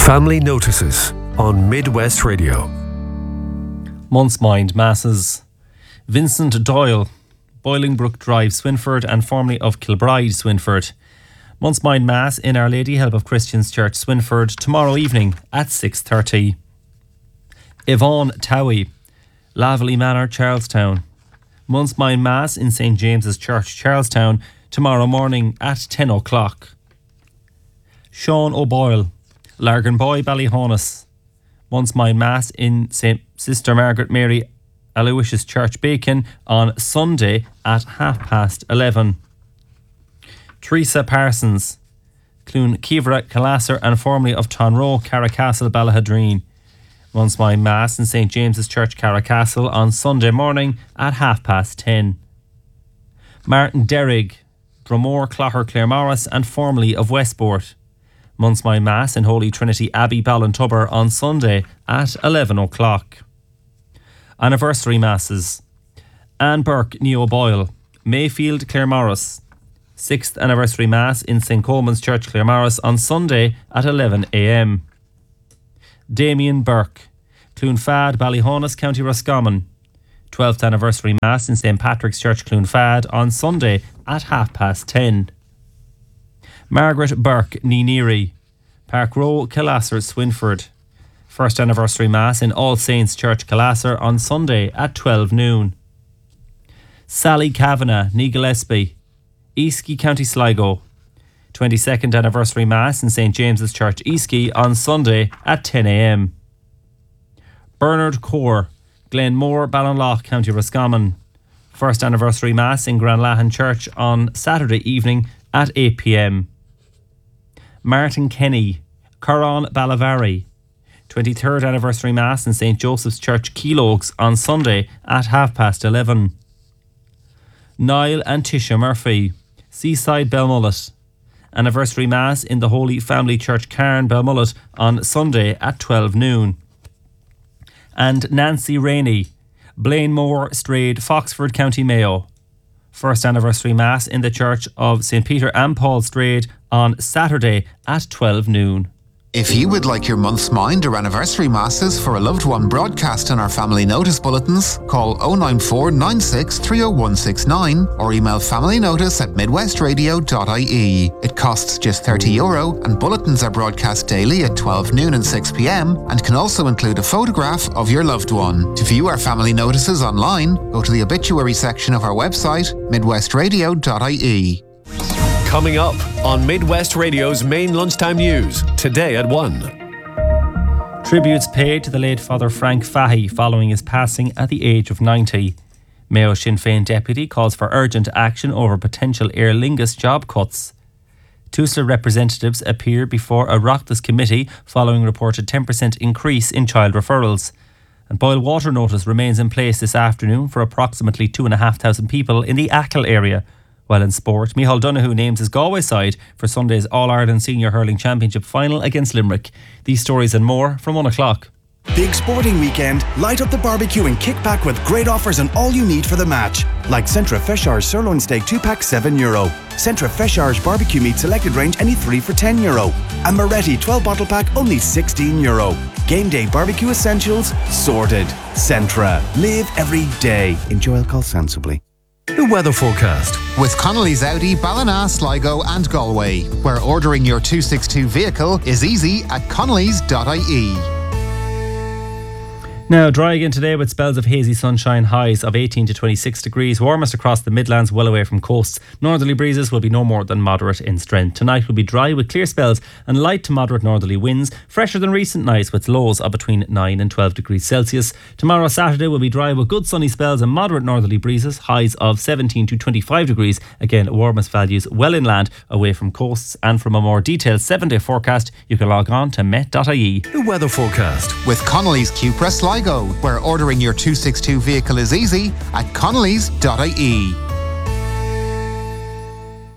Family Notices on Midwest Radio. Month's Mind Masses. Vincent Doyle, Bolingbrook Drive, Swinford, and formerly of Kilbride, Swinford. Month's Mind Mass in Our Lady Help of Christians Church, Swinford, tomorrow evening at 6:30. Yvonne Towie, Laverley Manor, Charlestown. Month's Mind Mass in St. James's Church, Charlestown, tomorrow morning at 10 o'clock. Sean O'Boyle, Larganboy, Ballyhonus. Month's Mind Mass in St. Sister Margaret Mary Aloysius Church, Bacon, on Sunday at 11:30. Teresa Parsons, Clun Kivra, Calasser, and formerly of Tonroe, Carracastle, Ballahadreen. Month's Mind Mass in St. James's Church, Carracastle, on Sunday morning at 10:30. Martin Derrig, Dromore, Clogher, Claremorris, and formerly of Westport. Month's Mind Mass in Holy Trinity Abbey, Ballintubber, on Sunday at 11 o'clock. Anniversary Masses. Anne Burke, Neo Boyle, Mayfield, Claremorris. 6th Anniversary Mass in St. Coleman's Church, Claremorris, on Sunday at 11 a.m. Damien Burke, Cloonfad, Ballyhonus, County Roscommon. 12th Anniversary Mass in St. Patrick's Church, Cloonfad, on Sunday at 10:30. Margaret Burke, Neneary, Park Row, Calasser, Swinford. 1st Anniversary Mass in All Saints Church, Calasser, on Sunday at 12 noon. Sally Kavanagh, Ní Gillespie, Easky, County Sligo. 22nd Anniversary Mass in St. James's Church, Easky, on Sunday at 10 a.m. Bernard Core, Glenmore, Ballinlough, County Roscommon. 1st Anniversary Mass in Granlahan Church on Saturday evening at 8 p.m. Martin Kenny, Curran, Ballavarry. 23rd Anniversary Mass in St. Joseph's Church, Keelogues, on Sunday at 11:30. Niall and Tisha Murphy, Seaside, Belmullet. Anniversary Mass in the Holy Family Church, Cairn, Belmullet, on Sunday at 12 noon. And Nancy Rainey, Blainmore, Strayed, Foxford, County Mayo. 1st Anniversary Mass in the Church of St. Peter and Paul, Strayed, on Saturday at 12 noon. If you would like your month's mind or anniversary masses for a loved one broadcast in our family notice bulletins, call 094 96 30169 or email familynotice@midwestradio.ie. It costs just €30 and bulletins are broadcast daily at 12 noon and 6 p.m. and can also include a photograph of your loved one. To view our family notices online, go to the obituary section of our website, midwestradio.ie. Coming up on Midwest Radio's main lunchtime news, today at 1. Tributes paid to the late Father Frank Fahy following his passing at the age of 90. Mayo Sinn Féin deputy calls for urgent action over potential Aer Lingus job cuts. TUSLA representatives appear before a Oireachtas committee following reported 10% increase in child referrals. And boil water notice remains in place this afternoon for approximately 2,500 people in the Achill area. While in sport, Micheál Donoghue names his Galway side for Sunday's All-Ireland Senior Hurling Championship final against Limerick. These stories and more from 1 o'clock. Big sporting weekend. Light up the barbecue and kick back with great offers on all you need for the match. Like Centra Feshar's sirloin steak 2-pack €7. Centra Feshar's barbecue meat selected range any 3 for €10. And Moretti 12 bottle pack only €16. Game day barbecue essentials sorted. Centra. Live every day. Enjoy alcohol sensibly. The weather forecast. With Connolly's Audi, Ballina, Sligo and Galway, where ordering your 262 vehicle is easy at connellys.ie. Now, dry again today with spells of hazy sunshine, highs of 18 to 26 degrees, warmest across the Midlands, well away from coasts. Northerly breezes will be no more than moderate in strength. Tonight will be dry with clear spells and light to moderate northerly winds, fresher than recent nights with lows of between 9 and 12 degrees Celsius. Tomorrow, Saturday, will be dry with good sunny spells and moderate northerly breezes, highs of 17 to 25 degrees. Again, warmest values well inland, away from coasts. And from a more detailed 7-day forecast, you can log on to met.ie. The weather forecast. With Connolly's Cupra Sligo, where ordering your 262 vehicle is easy at connellys.ie.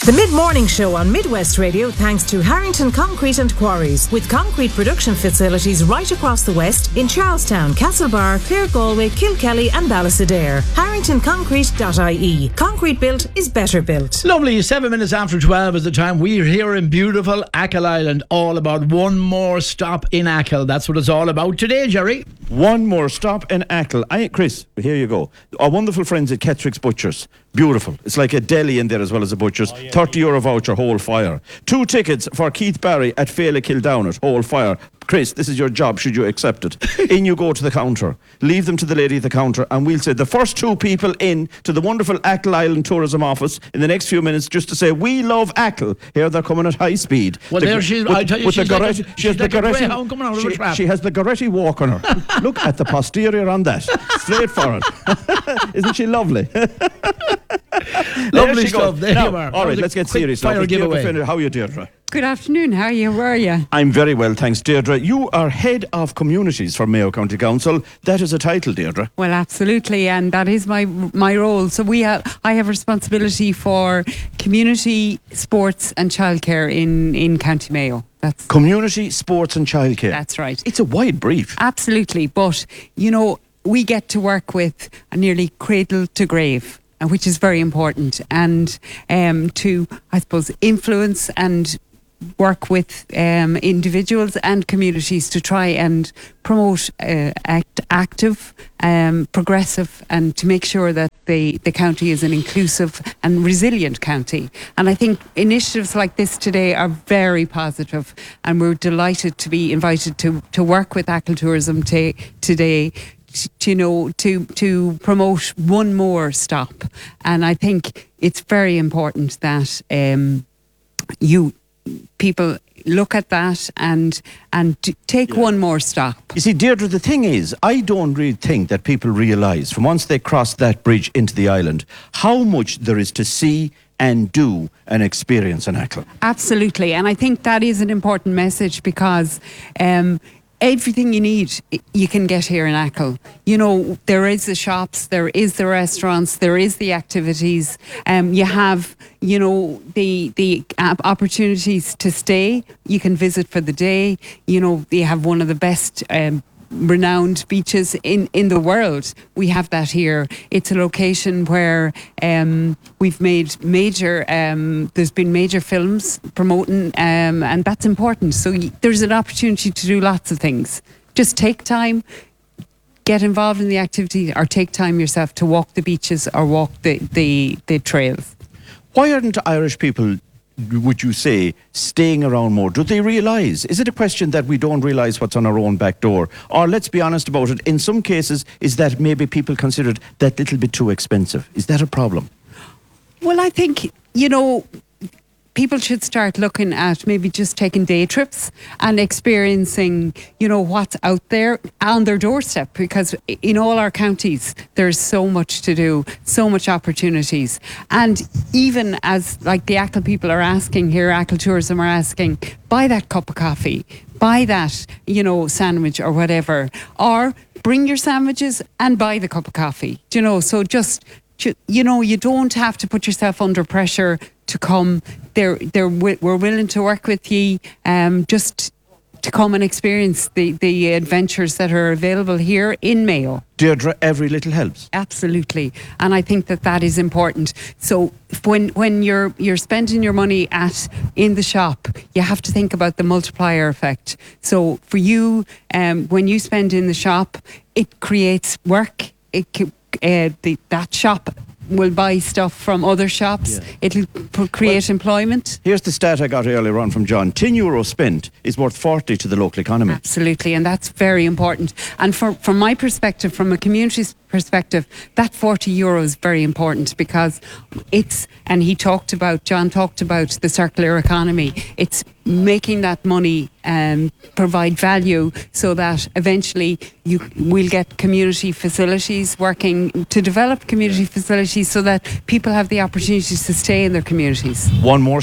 The mid-morning show on Midwest Radio thanks to Harrington Concrete and Quarries, with concrete production facilities right across the West in Charlestown, Castlebar, Clare, Galway, Kilkelly and Ballastadair. HarringtonConcrete.ie. Concrete built is better built. Lovely. 7 minutes after 12 is the time. We're here in beautiful Achill Island, all about one more stop in Achill. That's what it's all about today, Jerry. One more stop in Achill. Chris, here you go. Our wonderful friends at Kettrick's Butchers. Beautiful. It's like a deli in there as well as a butcher's. €30 voucher, whole fire. 2 tickets for Keith Barry at Féile Kildownet, whole fire. Chris, this is your job, should you accept it. In you go to the counter. Leave them to the lady at the counter, and we'll say the first 2 people in to the wonderful Achill Island Tourism Office in the next few minutes, just to say, we love Achill. Here they're coming at high speed. Well, there she is. I tell you, she's like a greyhound coming out of a trap. She has the Goretti walk on her. Look at the posterior on that. Straight for it. Isn't she lovely? Lovely stuff. There you are. All right, let's get serious now. How are you, Deirdre? Good afternoon. How are you? Where are you? I'm very well, thanks, Deirdre. You are Head of Communities for Mayo County Council. That is a title, Deirdre. Well, absolutely, and that is my role. So I have responsibility for community, sports and childcare in County Mayo. That's community, sports and childcare. That's right. It's a wide brief. Absolutely, but we get to work with nearly cradle to grave, which is very important, and to, I suppose, influence and work with individuals and communities to try and promote active, progressive, and to make sure that the county is an inclusive and resilient county. And I think initiatives like this today are very positive, and we're delighted to be invited to work with Achill Tourism today to promote one more stop. And I think it's very important that people look at that and take one more stop. You see, Deirdre, the thing is, I don't really think that people realise from once they cross that bridge into the island how much there is to see and do and experience in Achill. Absolutely, and I think that is an important message because everything you need, you can get here in Achill. There is the shops, there is the restaurants, there is the activities. You have, the opportunities to stay. You can visit for the day. You have one of the best renowned beaches in the world. We have that here. It's a location where we've made major, there's been major films promoting, and that's important. So there's an opportunity to do lots of things. Just take time, get involved in the activity, or take time yourself to walk the beaches or walk the trails. Why aren't Irish people, would you say, staying around more? Do they realise? Is it a question that we don't realise what's on our own back door? Or let's be honest about it, in some cases, is that maybe people consider it that little bit too expensive? Is that a problem? Well, I think, people should start looking at maybe just taking day trips and experiencing, what's out there on their doorstep, because in all our counties, there's so much to do, so much opportunities. And even as like the Achill people are asking here, Achill Tourism are asking, buy that cup of coffee, buy that, sandwich or whatever, or bring your sandwiches and buy the cup of coffee, so just, you don't have to put yourself under pressure to come. We're willing to work with you, just to come and experience the adventures that are available here in Mayo. Deirdre, every little helps. Absolutely, and I think that is important. So when you're spending your money in the shop, you have to think about the multiplier effect. So for you, when you spend in the shop, it creates work. That shop will buy stuff from other shops. Yeah. It'll create employment. Here's the stat I got earlier on from John. €10 spent is worth 40 to the local economy. Absolutely, and that's very important. And from my perspective, from a community's perspective, that €40 is very important because John talked about the circular economy. It's making that money provide value so that eventually we'll get community facilities working to develop community facilities so that people have the opportunities to stay in their communities. One more stop.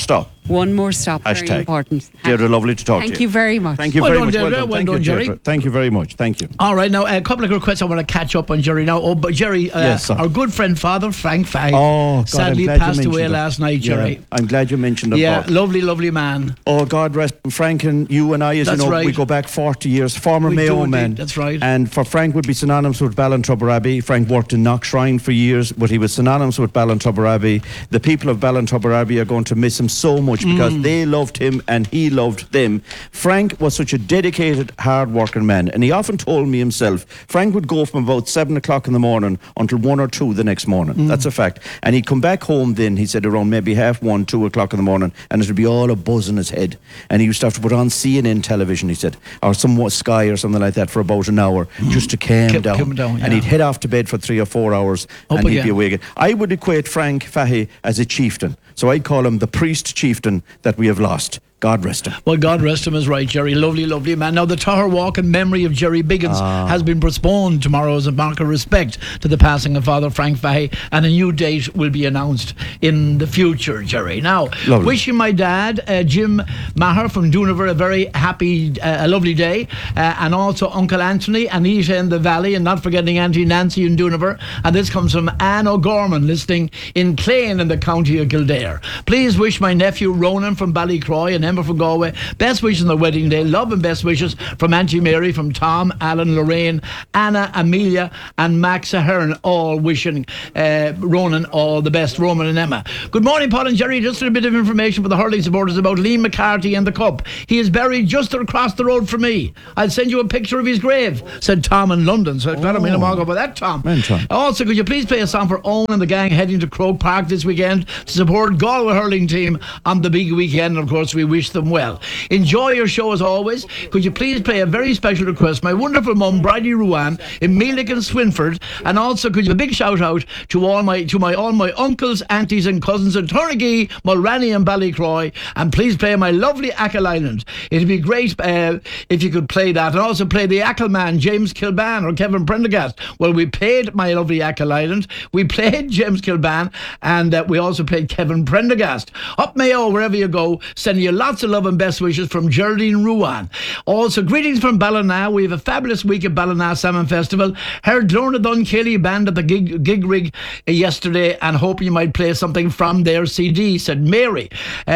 One more stop. Very Hashtag. important. Deirdre, lovely to talk to you. Thank you very much. Thank you Well very done, much. Deirdre. Well Thank done, you, Jerry. Deirdre. Thank you very much. Thank you. All right, now a couple of requests I want to catch up on, Jerry. Now, but Jerry, Yes, sir. our good friend Father Frank Fahey, Oh, God, sadly I'm glad you passed mentioned away him. last night, Jerry. Yeah, I'm glad you mentioned him. Yeah, Bob. lovely man. Oh, God rest him. Frank and you and I, as That's you know, right. we go back 40 years. Former We do Mayo indeed, man. that's right. And for Frank would be synonymous with Ballintubber Abbey. Frank worked in Knockshrine for years, but he was synonymous with Ballintubber Abbey. The people of Ballintubber Abbey are going to miss him so much because they loved him and he loved them. Frank was such a dedicated, hard-working man, and he often told me himself, Frank would go from about 7 o'clock in the morning until 1 or 2 the next morning. That's a fact. And he'd come back home then, he said, around maybe 1:30, 2 o'clock in the morning, and it would be all a buzz in his head. And he used to have to put on CNN television, he said, or somewhat Sky or something like that for about an hour, just to calm down. Calm down, And yeah. he'd head off to bed for 3 or 4 hours, Up and he'd again. be awake again. I would equate Frank Fahey as a chieftain. So I'd call him the priest chieftain that we have lost. God rest him. Well, God rest him is right, Jerry. Lovely man. Now, the Tower Walk in memory of Jerry Biggins has been postponed tomorrow as a mark of respect to the passing of Father Frank Fahey, and a new date will be announced in the future, Jerry. Now, Lovely. wishing my dad, Jim Maher from Dooniver, a very happy, a lovely day, and also Uncle Anthony, Anita in the Valley, and not forgetting Auntie Nancy in Dooniver. And this comes from Anne O'Gorman, listening in Clane in the county of Kildare. Please wish my nephew Ronan from Ballycroy and Emma from Galway best wishes on their wedding day. Love and best wishes from Auntie Mary, from Tom, Alan, Lorraine, Anna, Amelia and Max Ahern, all wishing Ronan all the best, Roman and Emma. Good morning, Paul and Jerry. Just a bit of information for the hurling supporters about Liam McCarthy and the Cup. He is buried just across the road from me. I'll send you a picture of his grave, said Tom in London. So I don't mean a mog about that, Tom. Man, Tom. Also, could you please play a song for Owen and the gang heading to Croke Park this weekend to support Galway hurling team on the big weekend? And of course, we wish them well. Enjoy your show as always. Could you please play a very special request? My wonderful mum, Bridie Ruan, in Meelick and Swinford, and also could you give a big shout out to all my uncles, aunties, and cousins in Turrigy, Mulranny, and Ballycroy, and please play my lovely Achill Island. It'd be great if you could play that, and also play the Achill man, James Kilban or Kevin Prendergast. Well, we played my lovely Achill Island, we played James Kilban, and we also played Kevin Prendergast. Up Mayo, wherever you go, sending you lots of love and best wishes from Geraldine Ruan. Also, greetings from Ballina. We have a fabulous week at Ballina Salmon Festival. Heard Lorna Dunkelly band at the gig rig yesterday, and hope you might play something from their CD, said Mary.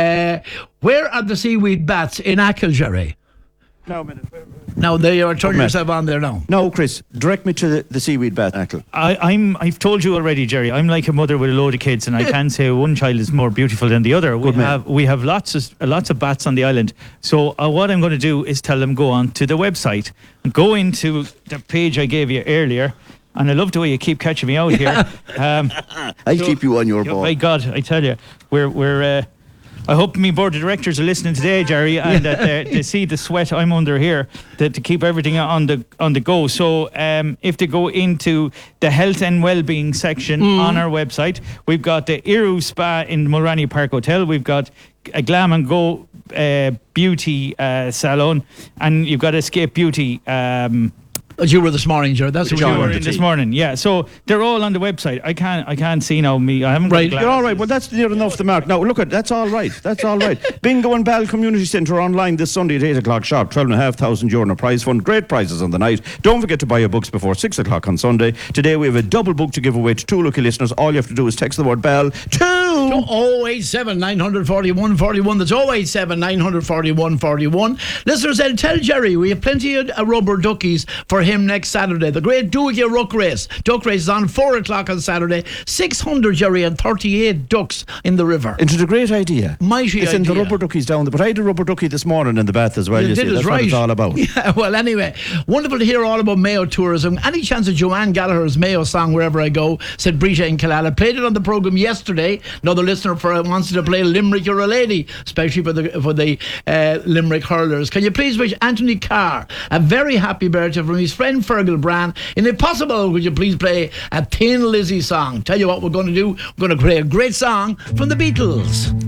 Where are the seaweed bats in Achill, Jerry? Now a minute. Now, there you are. Turn Matt. yourself on there now. No, Chris, direct me to the seaweed bath, Achill. I've told you already, Jerry. I'm like a mother with a load of kids, and I can't say one child is more beautiful than the other. We have lots of bats on the island. So what I'm going to do is tell them go on to the website, go into the page I gave you earlier. And I love the way you keep catching me out here. I'll keep you on your ball. My God, I tell you, we're. I hope my board of directors are listening today, Jerry, and that they see the sweat I'm under here to keep everything on the go. So if they go into the health and well-being section on our website, we've got the Iru Spa in Mulranny Park Hotel. We've got a Glam and Go beauty salon, and you've got Escape Beauty. As you were this morning, Jerry. That's what You you were were. in this morning, yeah. So they're all on the website. I can't see now. I haven't got Right. glasses. You're all right. Well, that's near enough the mark. Now, look, that's all right. That's all right. Bingo and Ball Community Centre online this Sunday at 8 o'clock sharp. €12,500 prize fund. Great prizes on the night. Don't forget to buy your books before 6 o'clock on Sunday. Today, we have a double book to give away to 2 lucky listeners. All you have to do is text the word Bell to 087 941 41. That's 087 941 41. Listeners, tell Jerry we have plenty of rubber duckies for him next Saturday. The great Duigia Ruck Race. Duck race is on 4 o'clock on Saturday. 600, Jerry, and 38 ducks in the river. It's a great idea. Mighty It's in the idea. rubber duckies down there. But I had a rubber ducky this morning in the bath as well. You You did see, it that's right. what it's all about. Yeah, well, anyway, wonderful to hear all about Mayo tourism. Any chance of Joanne Gallagher's Mayo song Wherever I Go, said Brita in Killala. Played it on the programme yesterday. Another listener wants to play Limerick You're a Lady, especially for the Limerick hurlers. Can you please wish Anthony Carr a very happy birthday from his friend Fergal Bran? And if possible, would you please play a Thin Lizzy song? Tell you what we're going to do. We're going to play a great song from the Beatles.